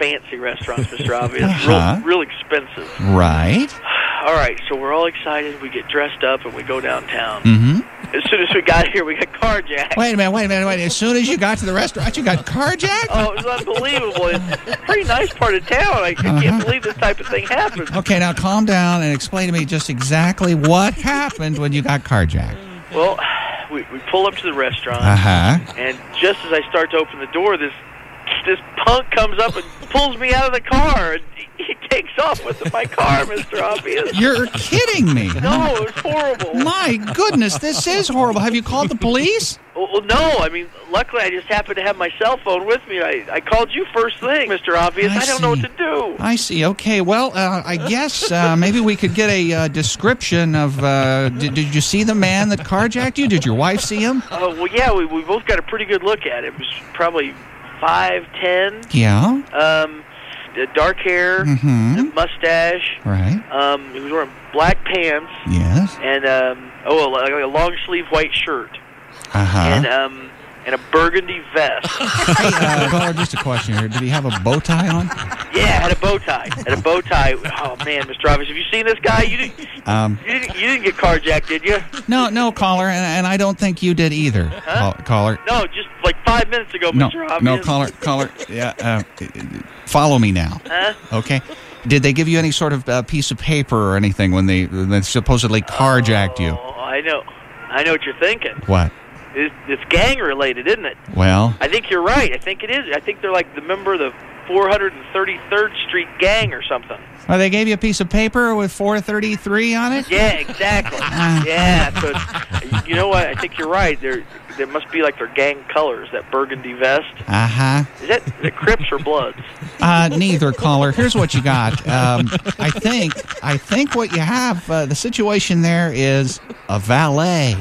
fancy restaurants, Mr. Obvious. Real expensive. Right. All right, so we're all excited. We get dressed up and we go downtown. Mm-hmm. As soon as we got here, we got carjacked. Wait a minute. As soon as you got to the restaurant, you got carjacked? Oh, it was unbelievable. It's a pretty nice part of town. I can't believe this type of thing happens. Okay, now calm down and explain to me just exactly what happened when you got carjacked. Well, we pull up to the restaurant, and just as I start to open the door, this punk comes up and pulls me out of the car. And he takes off with my car, Mr. Obvious. You're kidding me. No, it was horrible. My goodness, this is horrible. Have you called the police? Well, no. I mean, luckily I just happened to have my cell phone with me. I called you first thing, Mr. Obvious. I don't know what to do. I see. Okay, well, I guess maybe we could get a description of... Did you see the man that carjacked you? Did your wife see him? Well, yeah, we both got a pretty good look at it. It was probably 5'10". Yeah. Dark hair, mustache. Right. He was wearing black pants. Yes. And like a long sleeve white shirt. And a burgundy vest. Hey, caller, just a question here. Did he have a bow tie on? Yeah, had a bow tie. Oh man, Mr. Obvious, have you seen this guy? You didn't get carjacked, did you? No, caller, and I don't think you did either, caller. No, just like 5 minutes ago, Mr. Obvious. No, caller. Yeah, follow me now. Huh? Okay. Did they give you any sort of piece of paper or anything when they supposedly carjacked you? Oh, I know what you're thinking. What? It's gang-related, isn't it? Well... I think you're right. I think it is. I think they're like the member of the 433rd Street Gang or something. Well, they gave you a piece of paper with 433 on it? Yeah, exactly. Yeah, so you know what? I think you're right. There must be like their gang colors, that burgundy vest. Is that Crips or Bloods? Neither, caller. Here's what you got. I think what you have, the situation there is a valet.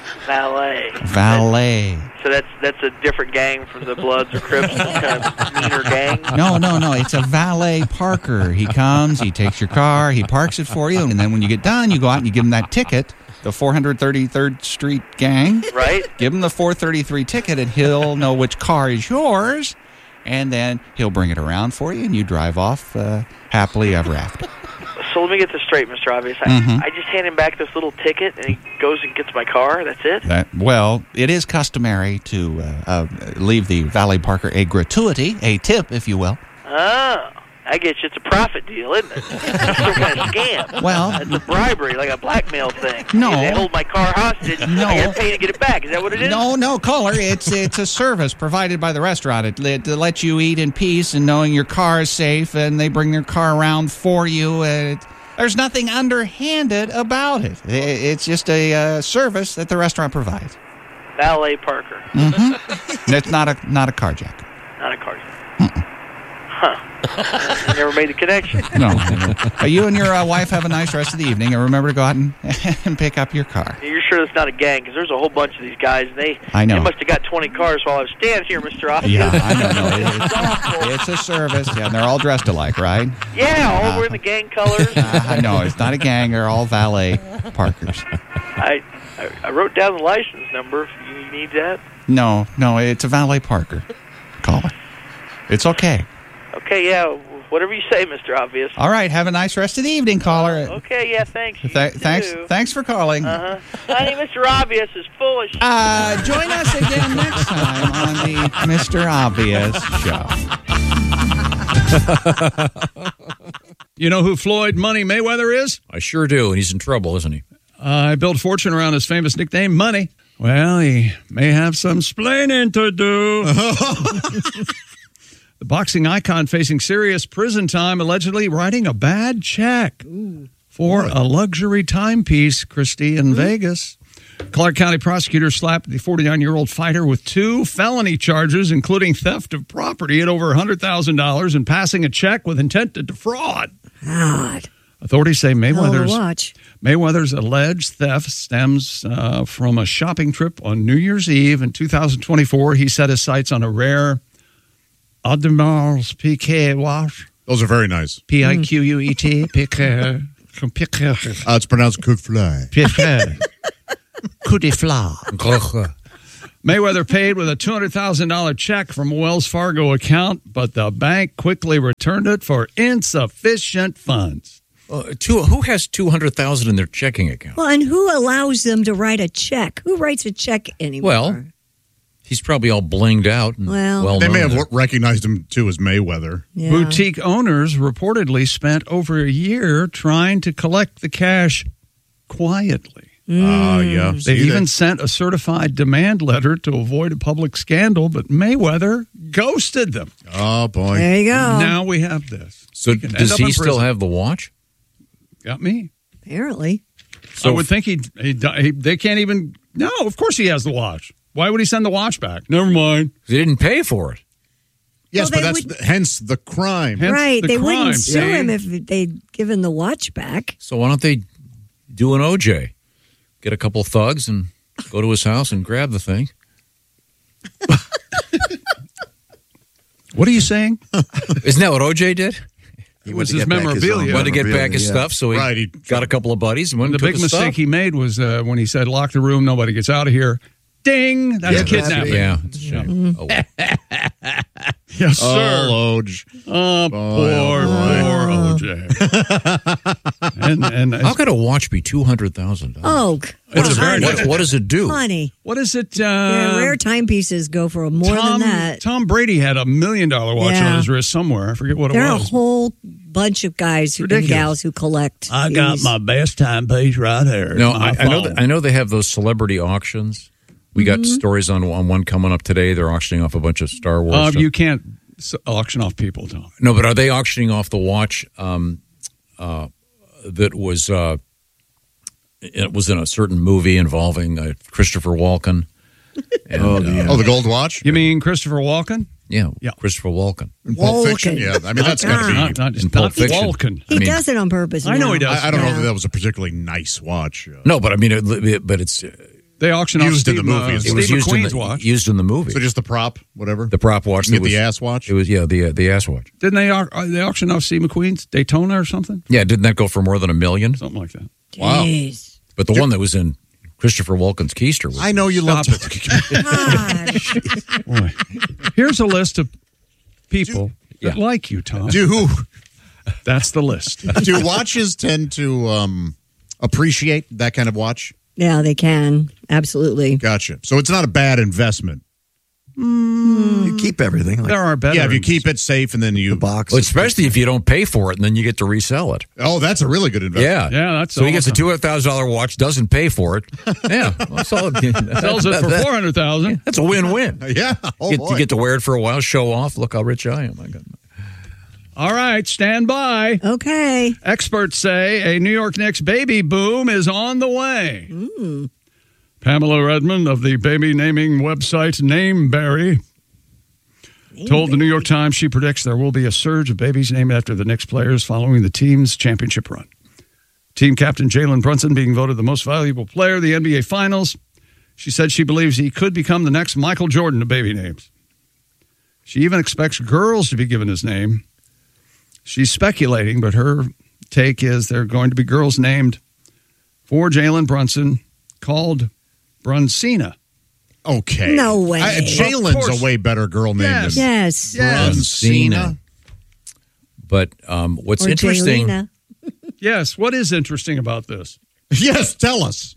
Valet. So that's a different gang from the Bloods or Crips, some kind of meaner gang? No. It's a valet parker. He comes, he takes your car, he parks it for you, and then when you get done, you go out and you give him that ticket, the 433rd Street Gang. Right. Give him the 433 ticket, and he'll know which car is yours, and then he'll bring it around for you, and you drive off happily ever after. So let me get this straight, Mr. Obvious. I just hand him back this little ticket, and he goes and gets my car. That's it? Well, it is customary to leave the valet parker a gratuity, a tip, if you will. Oh, I get you. It's a profit deal, isn't it? That's some kind of scam. Well... It's a bribery, like a blackmail thing. No. They hold my car hostage. No. I got to pay to get it back. Is that what it is? No, caller. It's a service provided by the restaurant. It lets you eat in peace and knowing your car is safe, and they bring their car around for you. There's nothing underhanded about it. It's just a service that the restaurant provides. Valet parker. It's not a carjack. Not a carjack. Huh. Never made the connection. No. You and your wife have a nice rest of the evening, and remember to go out and pick up your car. You're sure it's not a gang? Because there's a whole bunch of these guys, and I know. They must have got 20 cars while I was standing here, Mr. Obvious. Yeah, I know. It's a service. Yeah, and they're all dressed alike, right? Yeah, all wearing the gang colors. I know. It's not a gang. They're all valet parkers. I wrote down the license number if you need that. No, it's a valet parker. Call it. It's okay. Okay, yeah, whatever you say, Mr. Obvious. All right, have a nice rest of the evening, caller. Okay, yeah, thanks. Thanks for calling. Honey, Mr. Obvious is full of shit. Join us again next time on the Mr. Obvious Show. You know who Floyd Money Mayweather is? I sure do, and he's in trouble, isn't he? I built a fortune around his famous nickname, Money. Well, he may have some splaining to do. The boxing icon facing serious prison time, allegedly writing a bad check for a luxury timepiece, Christie, in Vegas. Clark County prosecutors slapped the 49-year-old fighter with 2 felony charges, including theft of property at over $100,000 and passing a check with intent to defraud. God. Authorities say Mayweather's alleged theft stems from a shopping trip on New Year's Eve in 2024. He set his sights on a rare Audemars Piguet watch. Those are very nice. Piquet. Piguet. It's pronounced coup de fleur. Coup de fleur. Mayweather paid with a $200,000 check from a Wells Fargo account, but the bank quickly returned it for insufficient funds. Who has $200,000 in their checking account? Well, and who allows them to write a check? Who writes a check anymore? Well, he's probably all blinged out. And they may have recognized him, too, as Mayweather. Yeah. Boutique owners reportedly spent over a year trying to collect the cash quietly. Yeah. They even sent a certified demand letter to avoid a public scandal, but Mayweather ghosted them. Oh, boy. There you go. Now we have this. So does he still have the watch? Got me. Apparently. So I would think they can't even. No, of course he has the watch. Why would he send the watch back? Never mind. He didn't pay for it. Yes, Well, but that's hence the crime. Right. the They crime, wouldn't sue see? him if they'd given the watch back. So why don't they do an OJ? Get a couple thugs and go to his house and grab the thing. What are you saying? Isn't that what OJ did? It was his memorabilia. Wanted to get back his stuff, so he got a couple of buddies and went The and took big his mistake stuff. he made was when he said, lock the room, nobody gets out of here. Ding! That's kidnapping. Yeah, it's a shame. Oh, Yes, sir. Oh, Oj. Oh, poor OJ. and how could a watch be $200,000? Oh, What does it do? honey. what is it? Rare timepieces go for more than that. Tom Brady had $1 million watch Yeah. on his wrist somewhere. I forget what There it are a was. whole bunch of guys and Ridiculous. gals who collect. I got these. my best timepiece right here. No, My I know. phone. I know they have those celebrity auctions. We got stories on one coming up today. They're auctioning off a bunch of Star Wars stuff. You can't auction off people, Tom. No, but are they auctioning off the watch that was it was in a certain movie involving Christopher Walken? And, the gold watch? You mean Christopher Walken? Yeah, Yeah. Christopher Walken. In Pulp Fiction? Walken. Yeah, I mean, that's got to be... Not in Pulp Fiction. Walken. He I mean- does it on purpose. I know now. he does. I don't know if that was a particularly nice watch. No, but I mean, but it's They auction off Used in the Steve, movie. Steve it was McQueen's watch. used in the movie. So just the prop, whatever? The prop watch. You get that the was- ass watch? It was the ass watch. Didn't they auction off Steve McQueen's Daytona or something? Yeah, didn't that go for more than $1 million? Something like that. Wow. Jeez. But the one that was in Christopher Walken's keister was. I know you love Stop it. God. Boy. Here's a list of people that Yeah. like you, Tom. That's the list. Do watches tend to appreciate that kind of watch? Yeah, they can. Absolutely. Gotcha. So it's not a bad investment. You keep everything. Like There are better. Yeah, if you keep it safe and then you... the box. Well, especially if you don't pay for it and then you get to resell it. Oh, that's a really good investment. Yeah. Yeah, that's so he gets a awesome. $200,000 watch, doesn't pay for it. Yeah. Well, sells it for $400,000. That's a win-win. Yeah. Oh, You boy. get to wear it for a while, show off, look how rich I am. All right, stand by. Okay. Experts say a New York Knicks baby boom is on the way. Pamela Redmond of the baby naming website Nameberry told the New York Times she predicts there will be a surge of babies named after the Knicks players following the team's championship run. Team captain Jalen Brunson being voted the most valuable player of the NBA Finals. She said she believes he could become the next Michael Jordan of baby names. She even expects girls to be given his name. She's speculating, but her take is there are going to be girls named for Jalen Brunson called Brunsina. Okay. No way. Of Jalen's course. a way better girl name Yes. than Yes. Brunsina. But what's Or interesting... Jaylina. Yes, what is interesting about this? Yes, tell us.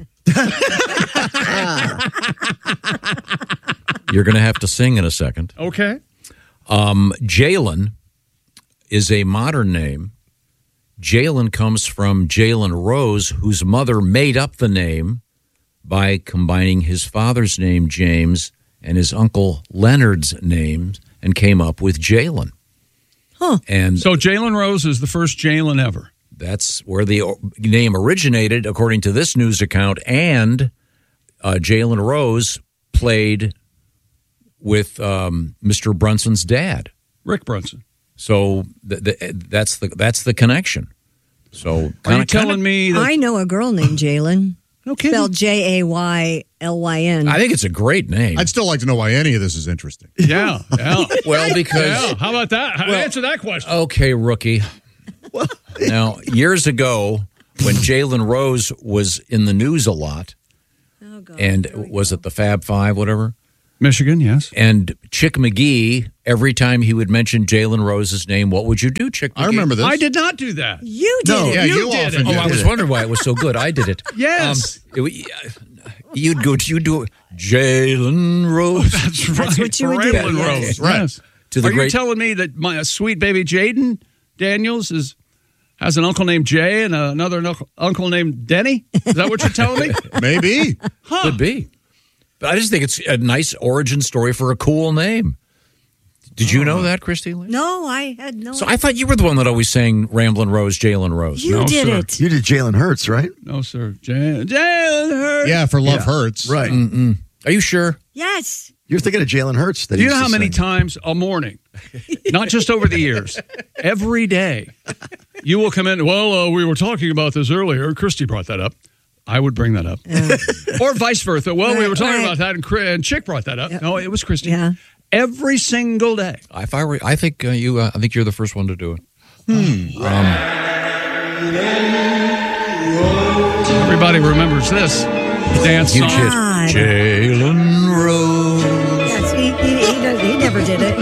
You're going to have to sing in a second. Okay. Jalen is a modern name. Jalen comes from Jalen Rose, whose mother made up the name by combining his father's name, James, and his uncle Leonard's names and came up with Jalen. Huh. And So Jalen Rose is the first Jalen ever. that's where the name originated, according to this news account. And Jalen Rose played with Mr. Brunson's dad. Rick Brunson. So that's the connection. So Are you telling me that? I know a girl named Jalen. No kidding. Spelled Jaylyn. I think it's a great name. I'd still like to know why any of this is interesting. Yeah. Yeah. Well, because Yeah. How about that? Answer that question. okay, rookie. Now, years ago, when Jalen Rose was in the news a lot, Oh, God. and was it the Fab Five, whatever? Michigan, yes. And Chick McGee, every time he would mention Jalen Rose's name, what would you do, Chick McGee? I remember this. I did not do that. You did it. Yeah, you did often it. did. Oh, I was wondering why it was so good. I did it. Yes. You'd do Jalen Rose. That's what you would do. Jalen Yes. Rose. Right. Yes. To the Are you great- telling me that my sweet baby Jaden Daniels has an uncle named Jay and another uncle named Denny? Is that what you're telling me? Maybe. Could be. But I just think it's a nice origin story for a cool name. Did you know that, Christy Lee? No, I had no. So I thought you were the one that always sang Ramblin' Rose, Jalen Rose. You No, did sir. it. You did Jalen Hurts, right? No, sir. Jalen Hurts. Yeah, for Love Hurts. Right. Are you sure? Yes. You're thinking of Jalen Hurts. That Do you he know used how to many sing. times a morning, not just over the years, every day, you will come in, well, we were talking about this earlier. Christy brought that up. I would bring that up. Or vice versa. Well, we were talking about that, and Chick brought that up. Yep. No, it was Christy. Yeah. Every single day. I think you're the first one to do it. Everybody remembers this dance Huge song. hit. God. Jalen Rose. Yes, he never did it.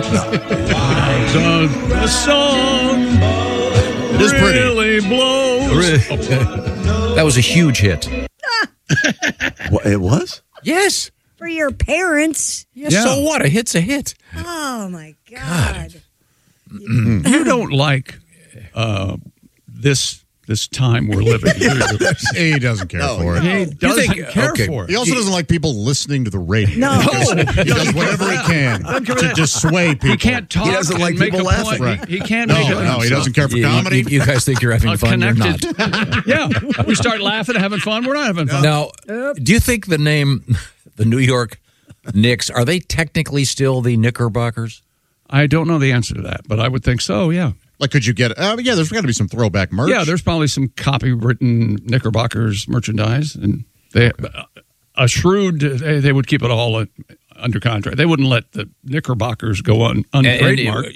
The song It is pretty. really blows. That was a huge hit. What, it was? Yes. For your parents. Yes. Yeah. So what? A hit's a hit. Oh, my God. You don't like this time we're living. Do you? He doesn't care for it. He doesn't think- care okay. for it. He also doesn't like people listening to the radio. No. He does whatever he can to dissuade people. He can't talk. He doesn't and like make people a laughing. point. Right. He can't No, make no, he doesn't care for You- comedy. You guys think you're having a fun? You're not. connected. Yeah, we start laughing, having fun. We're not having fun. Now, do you think the name, the New York Knicks, are they technically still the Knickerbockers? I don't know the answer to that, but I would think so. Yeah, Like, could you get? Yeah, there's got to be some throwback merch. yeah. There's probably some copywritten Knickerbockers merchandise, and they a shrewd. They would keep it all under contract. They wouldn't let the Knickerbockers go untrademarked.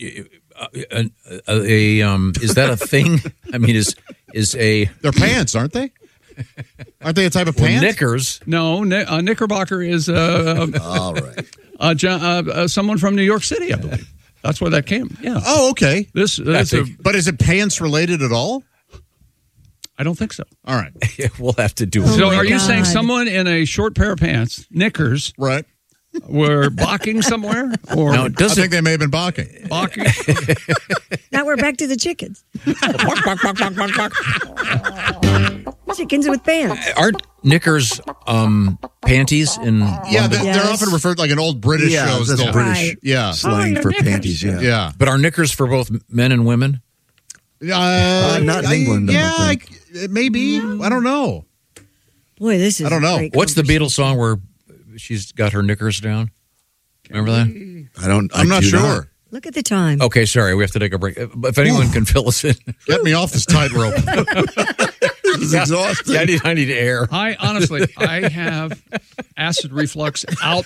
Is that a thing? I mean, is a They're pants, aren't they? Aren't they a type of well, pants? knickers? No, a Knickerbocker is All right. someone from New York City, I believe. That's where that came. Yeah. Oh, okay. That's But is it pants related at all? I don't think so. All right. We'll have to do it. Oh, So my are you saying God. someone in a short pair of pants, knickers, Right. were balking somewhere? Or No, I does think they may have been balking. balking? Now we're back to the chickens. Chickens with pants. aren't knickers panties in Yeah, London? they're Yes. often referred like in old British Yeah, shows. that's they'll- British Right. Yeah. slang they're for knickers. panties. Yeah. Yeah. But are knickers for both men and women? Not in England, I don't Yeah, think. maybe. I don't know. Boy, this is. I don't know. a great What's the conversation. Beatles song where she's got her knickers down? Remember that? I'm not do sure. Look at the time. Okay, sorry, we have to take a break. If anyone can fill us in, Get me off this tightrope. This is exhausting. yeah, I need air. I honestly, I have acid reflux out.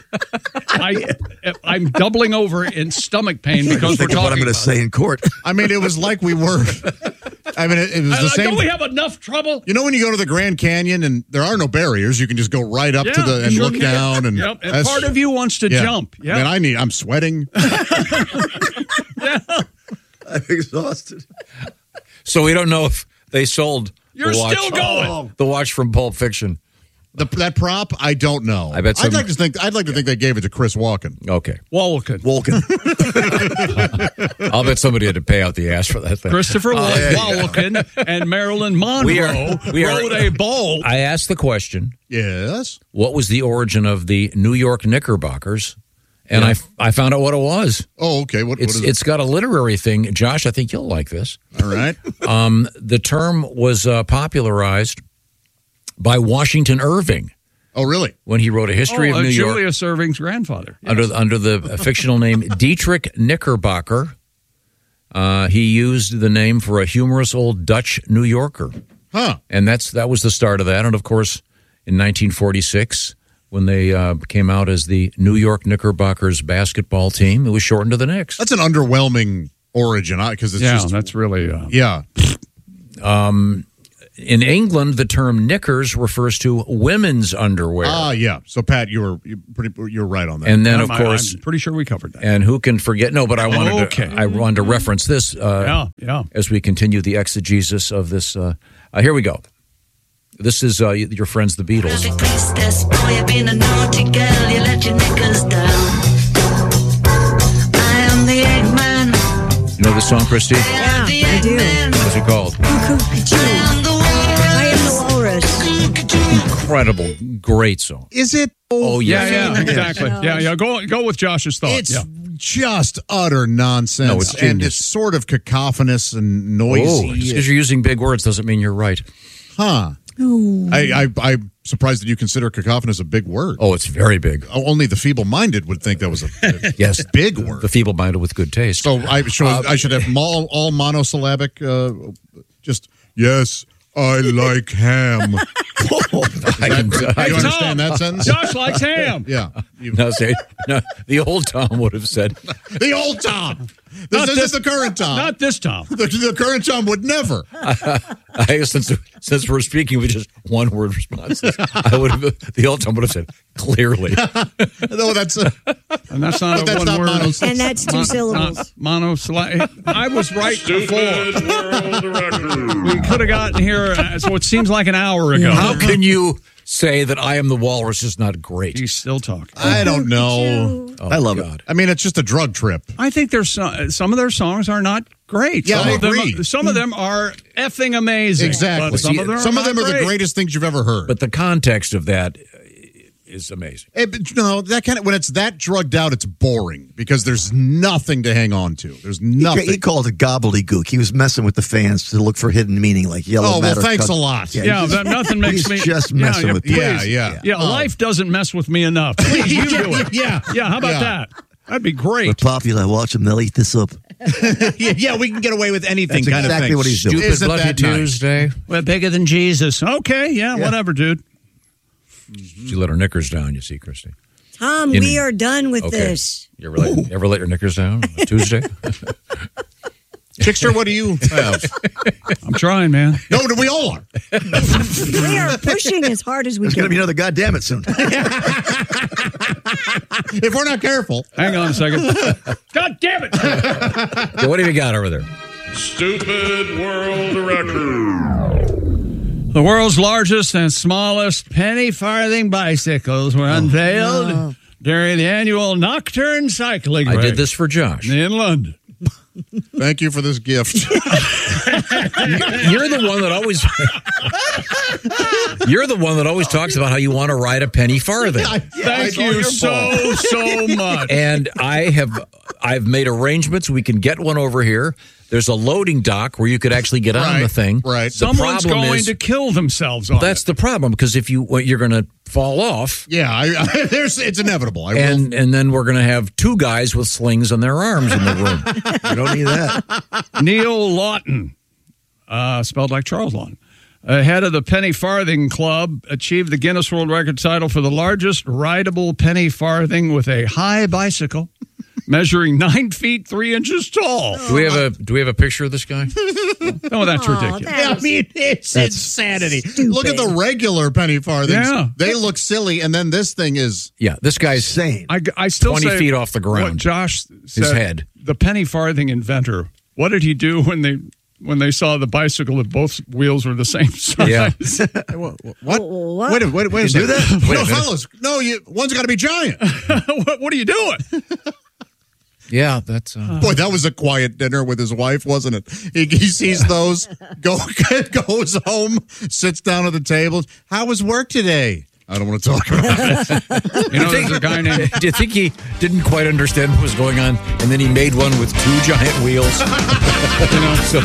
I'm doubling over in stomach pain because we're Think of what I'm talking going to about say in court. I mean, it was like we were. I mean, it was the same. Don't we have enough trouble? You know when you go to the Grand Canyon and there are no barriers, you can just go right up to Yeah, the and sure look can. down and Yep. And that's- part of you wants to yeah. jump. Yeah. Man, I'm sweating. I'm exhausted. So we don't know if they sold. You're the watch, still going. The watch from Pulp Fiction. That prop, I don't know. I bet some- I'd like to think they gave it to Chris Walken. Okay, Walken. Walken. I'll bet somebody had to pay out the ass for that thing. Christopher Walken and Marilyn Monroe we are- rode a bull. I asked the question: Yes. what was the origin of the New York Knickerbockers? And I found out what it was. Oh, okay. What is it? It's got a literary thing. Josh, I think you'll like this. All right. The term was popularized by Washington Irving Oh, really? when he wrote a history of New York Julius Irving's grandfather. under the fictional name Dietrich Knickerbocker. He used the name for a humorous old Dutch New Yorker, Huh. and that was the start of that. And of course, in 1946, when they came out as the New York Knickerbockers basketball team, it was shortened to the Knicks. That's an underwhelming origin because it's Yeah, just that's really. yeah. In England, the term knickers refers to women's underwear. Yeah. So, Pat, you're right on that. And then, of course, I'm pretty sure we covered that. and who can forget? No, but I wanted to reference this as we continue the exegesis of this. Here we go. This is your friends, the Beatles. You know this song, Christy? Yeah, I do. What's it called? I am the walrus. Incredible, great song. Is it? Oh, Yeah, exactly. Yeah. Go with Josh's thought. It's just utter nonsense. No, it's and genius. it's sort of cacophonous and noisy. Just because you're using big words doesn't mean you're right. Huh. I'm surprised that you consider cacophonous a big word. Oh, it's very big. Only the feeble-minded would think that was a Yes, big word. The feeble-minded with good taste. So I should have all monosyllabic. Just yes, I like ham. I You understand that sentence? Josh likes ham. Yeah. No, the old Tom would have said. The old Tom. This is the current Tom. Not this Tom. The current Tom would never. I guess since we're speaking with just one word responses, the old Tom would have said clearly. No, that's And that's not that's one not word. monosyllabic. And that's two syllables. Monosyllabic. I was right before. We could have gotten here, so it seems like an hour ago. How can you say that I Am the Walrus is not great? He's still talking. I don't know. Oh, I love God. it. I mean, it's just a drug trip. I think there's some of their songs are not great. Yeah, some I of them- agree. Some of them are effing amazing. Exactly. But some of them are the great. greatest things you've ever heard. But the context of that is amazing. That kind of when it's that drugged out, it's boring because there's nothing to hang on to. There's nothing. He called it gobbledygook. He was messing with the fans to look for hidden meaning, like yellow matter. Thanks cut. a lot. Yeah, nothing makes He's me just messing with Yeah, Yeah, life doesn't mess with me enough. Please, you do it. Yeah. Yeah, how about that? That'd be We're great. popular. Watch them. They'll eat this up. yeah, we can get away with anything. That's kind exactly of thing. what he's doing. Stupid Isn't Bloody that nice? Tuesday. We're bigger than Jesus. Okay, yeah, whatever, dude. She let her knickers down, you see, Christy. Tom, we are done with Okay. this. You ever let your knickers down on a Tuesday? Chickster, what do you have? I'm trying, man. No, we all are. We are pushing as hard as we There's going to be can. another goddamn it soon. If we're not careful. Hang on a second. God damn it! Okay, what have you got over there? Stupid world record. The world's largest and smallest penny farthing bicycles were unveiled during the annual Nocturne Cycling I Race did this for Josh. in London. Thank you for this gift. You're the one that always. You're the one that always talks about how you want to ride a penny farthing. Thank you so much. And I've made arrangements. We can get one over here. There's a loading dock where you could actually get on the thing. Right. The Someone's problem going is, to kill themselves on that's it. the problem because if you're going to fall off. Yeah, it's inevitable. And then we're going to have two guys with slings on their arms in the room. You don't need that. Neil Lawton, spelled like Charles Lawton, head of the Penny Farthing Club, achieved the Guinness World Record title for the largest rideable penny farthing with a high bicycle, measuring 9 feet 3 inches tall. Do we have a picture of this guy? Oh, that's ridiculous. I mean, it's insanity. stupid. Look at the regular penny farthings. Yeah. They look silly, and then this thing is. Yeah, this guy's Same. I still 20 say feet off the ground. What Josh said, head. The penny farthing inventor. What did he do when they saw the bicycle that both wheels were the same size? Yeah. What? What? Wait a do second. that? Wait a No, minute. fellas. No, one's got to be giant. what are you doing? Yeah, that's. Boy, that was a quiet dinner with his wife, wasn't it? He sees those, goes home, sits down at the table. How was work today? I don't want to talk about it. You know, there's a guy named Do you think he didn't quite understand what was going on, and then he made one with two giant wheels? You know, so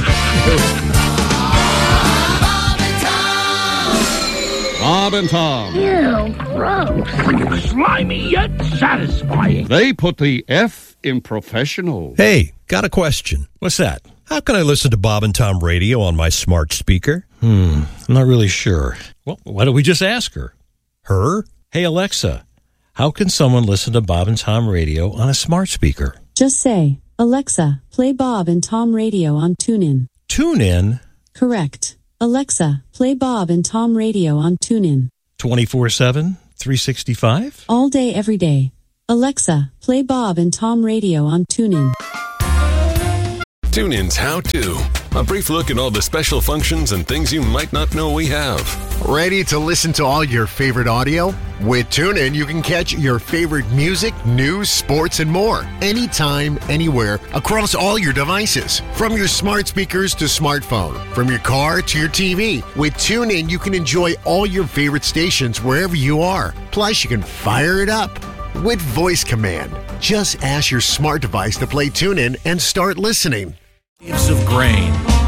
Bob and Tom. Ew, gross. Slimy yet satisfying. They put the F in professional. Hey, got a question. What's that? How can I listen to Bob and Tom radio on my smart speaker? I'm not really sure. Well, why don't we just ask her? Her? Hey, Alexa, how can someone listen to Bob and Tom radio on a smart speaker? Just say, Alexa, play Bob and Tom radio on TuneIn. Tune in. Correct. Alexa, play Bob and Tom Radio on TuneIn. 24/7, 365? All day, every day. Alexa, play Bob and Tom Radio on TuneIn. TuneIn's How To. A brief look at all the special functions and things you might not know we have. Ready to listen to all your favorite audio? With TuneIn, you can catch your favorite music, news, sports, and more. Anytime, anywhere, across all your devices. From your smart speakers to smartphone. From your car to your TV. With TuneIn, you can enjoy all your favorite stations wherever you are. Plus, you can fire it up with voice command. Just ask your smart device to play TuneIn and start listening. Leaves of grain.